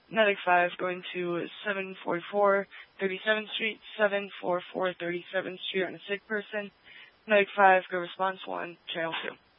Medic 5 going to 744 37th Street, 744 37th Street on a sick person. Medic 5, go response 1, channel 2.